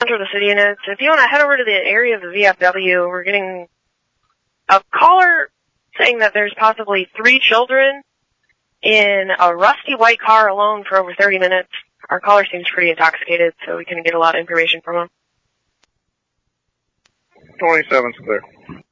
center of the city, and if you want to head over to the area of the VFW, we're getting a caller saying that there's possibly 3 children in a rusty white car alone for over 30 minutes. Our caller seems pretty intoxicated, so we couldn't get a lot of information from him. 27's clear.